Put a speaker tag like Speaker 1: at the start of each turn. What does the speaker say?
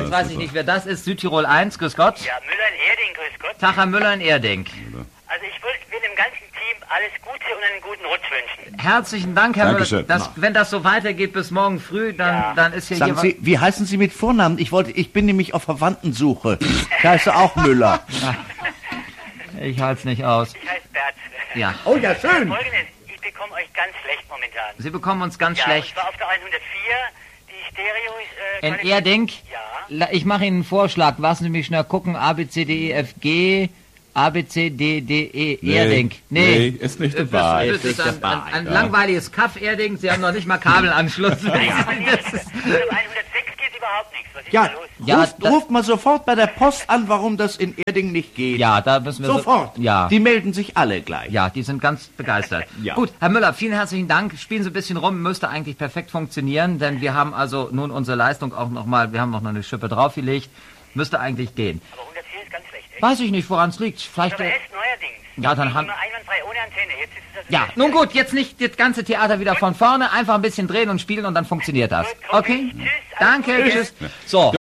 Speaker 1: Jetzt weiß ich nicht, wer das ist. Südtirol 1, grüß Gott.
Speaker 2: Ja, Müller in Erding, grüß Gott.
Speaker 1: Tag, Herr Müller in Erding.
Speaker 2: Also ich will dem ganzen Team alles Gute und einen guten Rutsch wünschen.
Speaker 1: Herzlichen Dank, Herr
Speaker 3: Dankeschön.
Speaker 1: Müller. Wenn das so weitergeht bis morgen früh, dann ist hier
Speaker 4: Sagen Sie, wie heißen Sie mit Vornamen? Ich bin nämlich auf Verwandtensuche. Ich heiße auch Müller.
Speaker 1: Ich halte es nicht aus.
Speaker 2: Ich heiße Bert.
Speaker 1: Ja.
Speaker 4: Oh ja, schön.
Speaker 2: Folgendes, ich bekomme euch ganz schlecht momentan.
Speaker 1: Sie bekommen uns ganz
Speaker 2: Ja,
Speaker 1: schlecht.
Speaker 2: und zwar auf der 104, die Stereo ist...
Speaker 1: In
Speaker 2: kann ich-
Speaker 1: Erding?
Speaker 2: Ja.
Speaker 1: Ich mache Ihnen einen Vorschlag. Lassen Sie mich schnell gucken. A, B, C, D, E, F, G... A, B, C, D, D, E, Erding.
Speaker 3: Nee, ist nicht dabei.
Speaker 1: Das ist ein langweiliges Kaff, Erding. Sie haben noch nicht mal Kabelanschluss. Das ist,
Speaker 2: Also auf 106 geht überhaupt nichts. Was ist
Speaker 4: Ja,
Speaker 2: da los?
Speaker 1: Ja,
Speaker 4: ruft mal sofort bei der Post an, warum das in Erding nicht geht.
Speaker 1: ja, da müssen wir...
Speaker 4: Sofort.
Speaker 1: Ja.
Speaker 4: Die melden sich alle gleich.
Speaker 1: Ja, die sind ganz begeistert.
Speaker 4: Ja.
Speaker 1: Gut, Herr Müller, vielen herzlichen Dank. Spielen Sie ein bisschen rum, müsste eigentlich perfekt funktionieren, denn wir haben also nun unsere Leistung auch nochmal, wir haben noch eine Schippe draufgelegt. Müsste eigentlich gehen.
Speaker 2: Aber 104 ist ganz schlecht, echt?
Speaker 1: Weiß ich nicht, woran es liegt. Vielleicht...
Speaker 2: Aber erst neuerdings.
Speaker 1: Ja, dann haben...
Speaker 2: Immer einwandfrei, ohne Antenne. Jetzt ist das...
Speaker 1: Ja, nun gut, jetzt nicht das ganze Theater wieder von vorne, einfach ein bisschen drehen und spielen und dann funktioniert das. Okay?
Speaker 2: Tschüss, alles
Speaker 1: Danke,
Speaker 2: Gute.
Speaker 1: tschüss. So.